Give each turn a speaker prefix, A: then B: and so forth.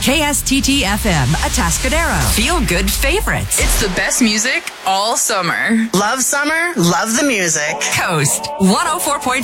A: KSTT FM, Atascadero. Feel good favorites.
B: It's the best music all summer.
C: Love summer, love the music.
A: Coast 104.5.